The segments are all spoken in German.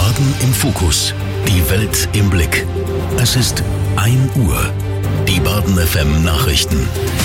Baden im Fokus. Die Welt im Blick. Es ist 1 Uhr. Die Baden FM Nachrichten.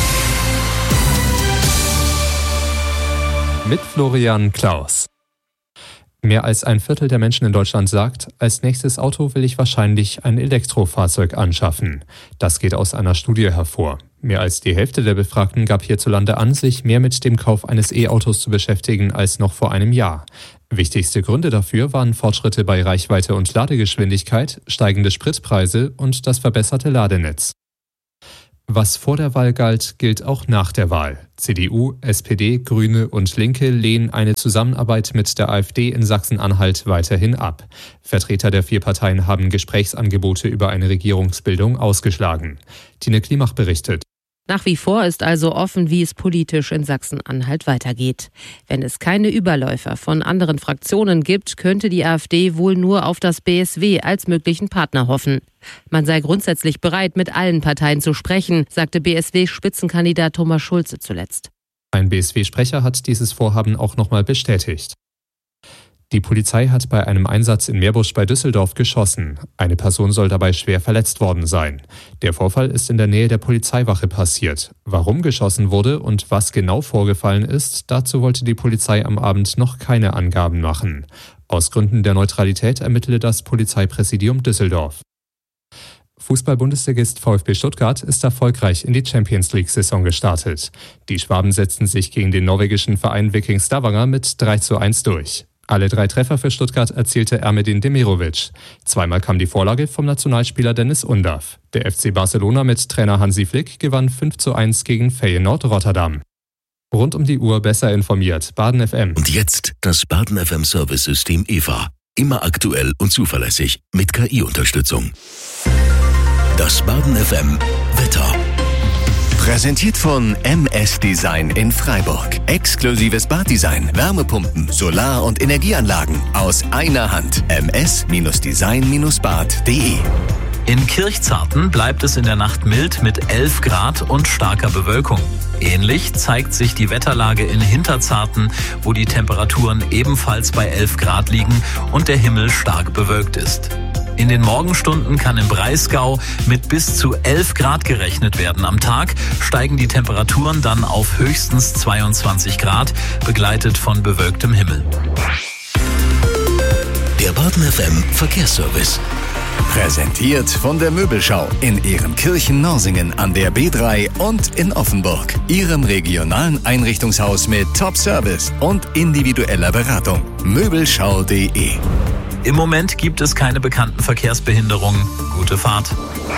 Mit Florian Klaus. Mehr als ein Viertel der Menschen in Deutschland sagt, als nächstes Auto will ich wahrscheinlich ein Elektrofahrzeug anschaffen. Das geht aus einer Studie hervor. Mehr als die Hälfte der Befragten gab hierzulande an, sich mehr mit dem Kauf eines E-Autos zu beschäftigen als noch vor einem Jahr. Wichtigste Gründe dafür waren Fortschritte bei Reichweite und Ladegeschwindigkeit, steigende Spritpreise und das verbesserte Ladenetz. Was vor der Wahl galt, gilt auch nach der Wahl. CDU, SPD, Grüne und Linke lehnen eine Zusammenarbeit mit der AfD in Sachsen-Anhalt weiterhin ab. Vertreter der 4 Parteien haben Gesprächsangebote über eine Regierungsbildung ausgeschlagen. Tine Klimach berichtet. Nach wie vor ist also offen, wie es politisch in Sachsen-Anhalt weitergeht. Wenn es keine Überläufer von anderen Fraktionen gibt, könnte die AfD wohl nur auf das BSW als möglichen Partner hoffen. Man sei grundsätzlich bereit, mit allen Parteien zu sprechen, sagte BSW-Spitzenkandidat Thomas Schulze zuletzt. Ein BSW-Sprecher hat dieses Vorhaben auch nochmal bestätigt. Die Polizei hat bei einem Einsatz in Meerbusch bei Düsseldorf geschossen. Eine Person soll dabei schwer verletzt worden sein. Der Vorfall ist in der Nähe der Polizeiwache passiert. Warum geschossen wurde und was genau vorgefallen ist, dazu wollte die Polizei am Abend noch keine Angaben machen. Aus Gründen der Neutralität ermittelte das Polizeipräsidium Düsseldorf. Fußball-Bundesligist VfB Stuttgart ist erfolgreich in die Champions-League-Saison gestartet. Die Schwaben setzten sich gegen den norwegischen Verein Viking Stavanger mit 3:1 durch. Alle 3 Treffer für Stuttgart erzielte Ermedin Demirovic. Zweimal kam die Vorlage vom Nationalspieler Dennis Undav. Der FC Barcelona mit Trainer Hansi Flick gewann 5:1 gegen Feyenoord Rotterdam. Rund um die Uhr besser informiert. Baden FM. Und jetzt das Baden FM Service-System EVA. Immer aktuell und zuverlässig mit KI-Unterstützung. Das Baden FM Wetter. Präsentiert von MS Design in Freiburg. Exklusives Baddesign, Wärmepumpen, Solar- und Energieanlagen aus einer Hand. ms-design-bad.de. In Kirchzarten bleibt es in der Nacht mild mit 11 Grad und starker Bewölkung. Ähnlich zeigt sich die Wetterlage in Hinterzarten, wo die Temperaturen ebenfalls bei 11 Grad liegen und der Himmel stark bewölkt ist. In den Morgenstunden kann im Breisgau mit bis zu 11 Grad gerechnet werden. Am Tag steigen die Temperaturen dann auf höchstens 22 Grad, begleitet von bewölktem Himmel. Der Baden FM Verkehrsservice. Präsentiert von der Möbelschau in Ehrenkirchen-Norsingen an der B3 und in Offenburg. Ihrem regionalen Einrichtungshaus mit Top-Service und individueller Beratung. Möbelschau.de. Im Moment gibt es keine bekannten Verkehrsbehinderungen. Gute Fahrt.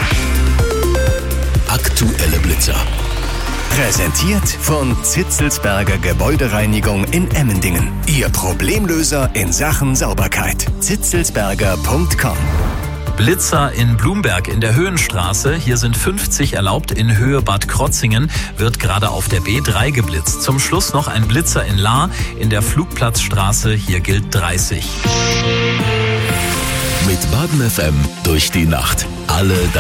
Aktuelle Blitzer. Präsentiert von Zitzelsberger Gebäudereinigung in Emmendingen. Ihr Problemlöser in Sachen Sauberkeit. zitzelsberger.com. Blitzer in Blumberg in der Höhenstraße. Hier sind 50 erlaubt. In Höhe Bad Krotzingen wird gerade auf der B3 geblitzt. Zum Schluss noch ein Blitzer in Lahr in der Flugplatzstraße. Hier gilt 30. Mit Baden FM durch die Nacht. Alle